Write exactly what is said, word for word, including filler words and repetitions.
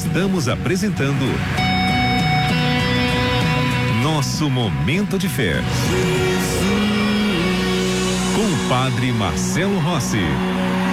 Estamos apresentando Nosso Momento de Fé com o Padre Marcelo Rossi.